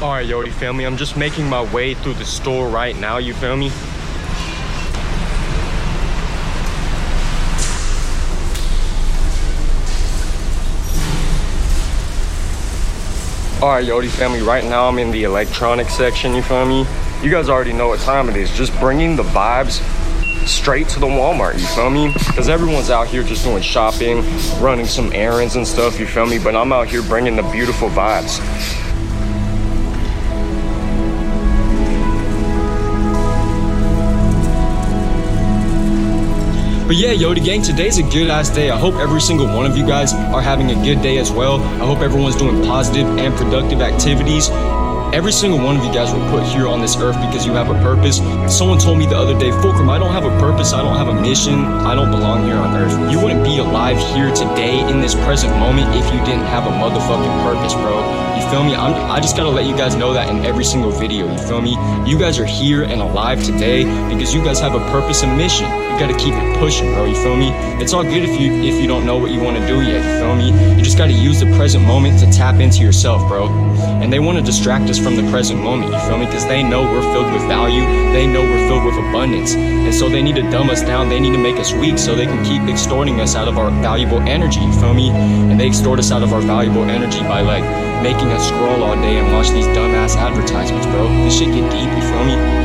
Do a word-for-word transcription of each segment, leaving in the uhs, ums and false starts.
All right, Yodi family, I'm just making my way through the store right now, you feel me? All right, Yodi family, right now I'm in the electronics section, you feel me? You guys already know what time it is. Just bringing the vibes straight to the Walmart, you feel me? Because everyone's out here just doing shopping, running some errands and stuff, you feel me? But I'm out here bringing the beautiful vibes. But yeah, Yodi gang, today's a good ass day. I hope every single one of you guys are having a good day as well. I hope everyone's doing positive and productive activities. Every single one of you guys were put here on this earth because you have a purpose. Someone told me the other day, Fulcrum, I don't have a purpose, I don't have a mission, I don't belong here on earth. You wouldn't be alive here today in this present moment if you didn't have a motherfucking purpose, bro. You feel me? I'm, I just gotta let you guys know that in every single video, you feel me? You guys are here and alive today because you guys have a purpose and mission. You gotta keep it pushing, bro, you feel me? It's all good if you if you don't know what you wanna do yet, you feel me? You just gotta use the present moment to tap into yourself, bro. And they wanna distract us from the present moment, you feel me? Because they know we're filled with value, they know we're filled with abundance. And so they need to dumb us down, they need to make us weak so they can keep extorting us out of our valuable energy, you feel me? And they extort us out of our valuable energy by like making us scroll all day and watch these dumbass advertisements, bro. This shit get deep, you feel me?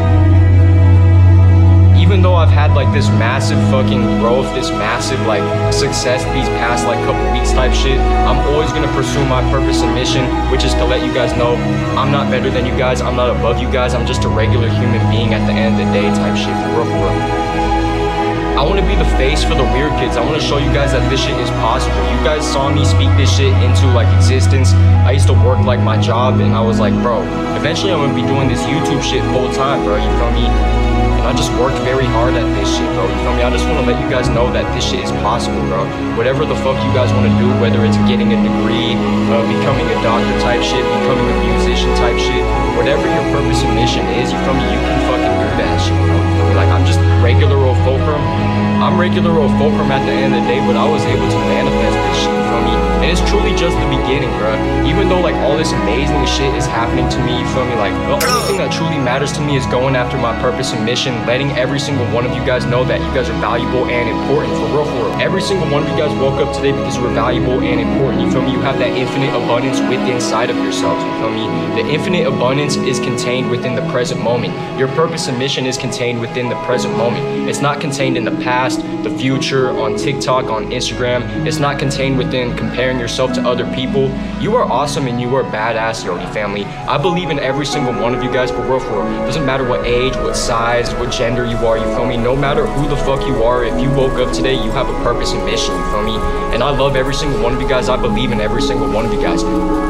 Even though I've had like this massive fucking growth, this massive like success these past like couple weeks type shit, I'm always gonna pursue my purpose and mission, which is to let you guys know I'm not better than you guys, I'm not above you guys, I'm just a regular human being at the end of the day type shit, for real, for real. I want to be the face for the weird kids. I want to show you guys that this shit is possible. You guys saw me speak this shit into like existence. I used to work like my job and I was like, bro, eventually I'm gonna be doing this YouTube shit full time, bro, you feel me? And I just worked very hard at this shit, bro, you feel me? I just want to let you guys know that this shit is possible, bro. Whatever the fuck you guys want to do, whether it's getting a degree, uh, becoming a doctor type shit, becoming a musician type shit, whatever your purpose and mission is, you feel me? You can fucking do that shit, bro, you feel me? Like, I'm just regular old Fulcrum. I'm regular old Fulcrum at the end of the day, but I was able to manifest this shit, you feel me? And it's truly just the beginning, bro. Even though like all this amazing shit is happening to me, you feel me? Like the only thing that truly matters to me is going after my purpose and mission, letting every single one of you guys know that you guys are valuable and important, for real, for real. Every single one of you guys woke up today because you were valuable and important, you feel me? You have that infinite abundance within inside of yourselves, you feel me? The infinite abundance is contained within the present moment. Your purpose and mission is contained within the present moment. It's not contained in the past, the future, on TikTok, on Instagram. It's not contained within comparing yourself to other people. You are awesome and you are badass, Yodi family. I believe in every single one of you guys, for real, for real. Doesn't matter what age, what size, what gender you are, you feel me? No matter who the fuck you are, if you woke up today, you have a purpose and mission, you feel me? And I love every single one of you guys. I believe in every single one of you guys.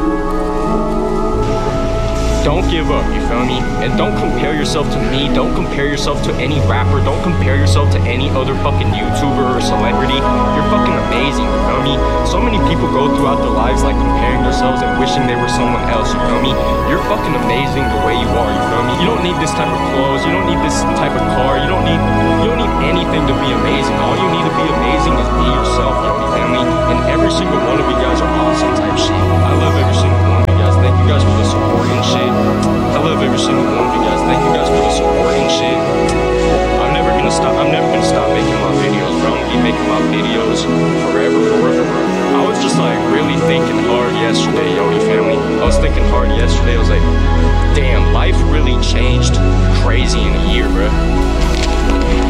Don't give up, you feel me? And don't compare yourself to me. Don't compare yourself to any rapper. Don't compare yourself to any other fucking YouTuber or celebrity. You're fucking amazing, you feel me? So many people go throughout their lives like comparing themselves and wishing they were someone else, you feel me? You're fucking amazing the way you are, you feel me? You don't need this type of clothes. You don't need this type of car. You don't need you don't need anything to be amazing. All you need to be amazing is be yourself, you family. And every single one of you guys are awesome type shit. I love every single one of you guys. Thank you guys for the support and shit. I love every single one of you guys. Thank you guys for the support and shit. I'm never gonna stop. I'm never gonna stop making my videos, bro. I'm gonna keep making my videos forever, forever, bro. I was just like really thinking hard yesterday, Yodi family. I was thinking hard yesterday. I was like, damn, life really changed crazy in a year, bro.